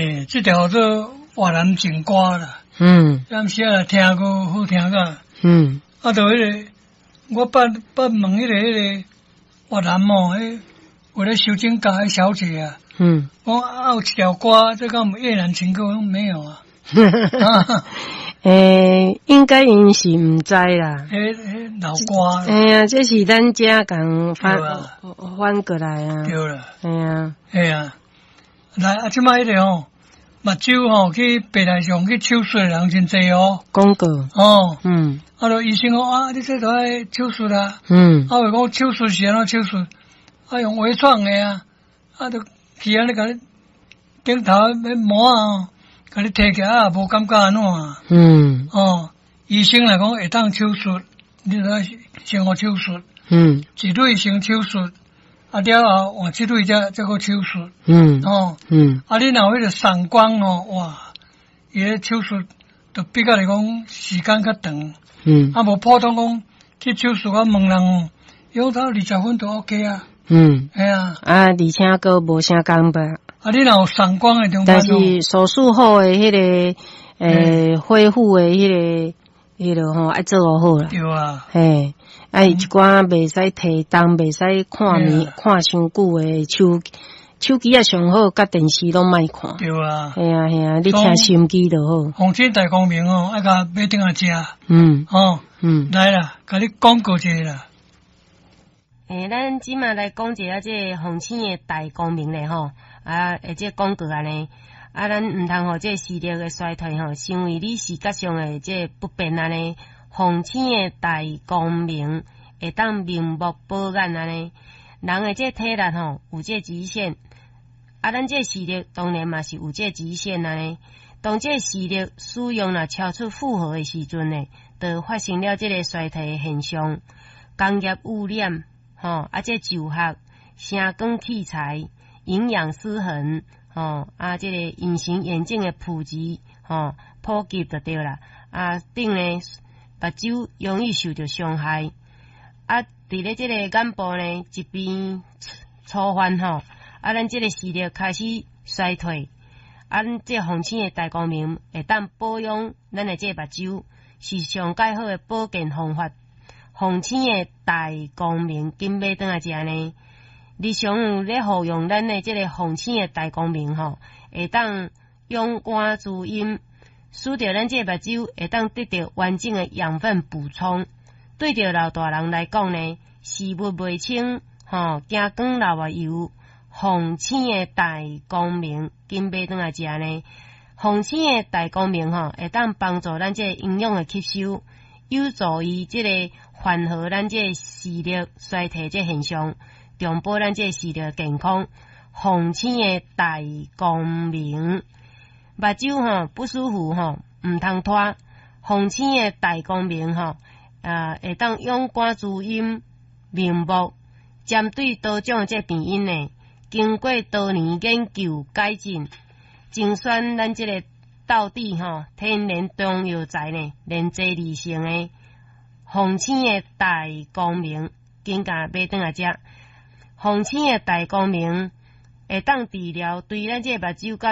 这条做华南情歌啦。咱时啊听过好听个。啊，就迄个，我捌问迄个华南哦，有咧修指甲迄小姐啊。讲有一条歌，这个越南情歌没有啊。 应该因是毋知啦。 老歌。 呀，这是咱遮共翻过来啊。 对啦。 系啊。 来啊，即摆迄个吼，目睭吼去白内障去手术的人真济哦。 广告。 啊，就医生讲啊，你这都爱手术啦。啊，话讲手术是安怎手术？啊，用微创的啊，啊，就去安尼甲你顶头要膜啊，甲你摕起来啊，无感觉安怎啊？医生来讲会当手术，你著先互手术。一类先手术，啊了后换一类再个手术。啊，你若有迄个散光哦，哇，伊个手术就比较来讲时间较长。啊，无普通讲去手术，我问人哦，用到20分就 OK 啊。系啊。 啊，而且个无啥工吧。 啊，你若有散光的中间， 但是手术后的迄个恢复的迄个吼，爱做好啦。 对啊。 嘿，一寡袂使提动，袂使看伤久的手机啊上好，甲电视拢莫看。 对啊。 系啊，你听收音机就好。 红星大光明哦，爱甲买顶下食。来啦，甲你广告一下啦。 咱即马来讲一下这红星的大光明咧吼，啊，这广告安尼，啊，咱毋通互这视力的衰退吼，成为你视觉上的这不便安尼。红星的大光明会当明目保眼安尼，人的这体力吼有这极限，啊，咱这视力当然嘛是有这极限安尼。当这视力使用若超出负荷的时阵呢，就发生了这个衰退的现象。工业污染，这就学、声光器材、营养失衡，这个隐形眼镜的普及，普及就对啦。啊，顶呢，目睭容易受到伤害。啊，伫咧这个眼部呢一边粗犯咱这个视力开始衰退。这红星的大光明会当保养咱的这目睭，是上介好的保健方法。红星的大光明紧买转来食呢，日常有咧服用咱的这个红星的大光明会当勇敢滋阴，使得咱这目睭会当得到完整的养分补充。对着老大人来讲呢，视物袂清惊光流啊油。红星的大光明紧买转来食呢，红星的大光明会当帮助咱这营养的吸收，有助于这个缓和咱这视力衰退这现象，重保咱这视力健康。红星的大光明，目睭不舒服毋通拖，红星的大光明会当勇敢滋阴明目，针对多种这病因呢。经过多年研究改进，精选咱这个道地天然中药材呢，连接理性的红星的大光明，紧甲买转来食。红星的大光明会当治疗对咱这目睭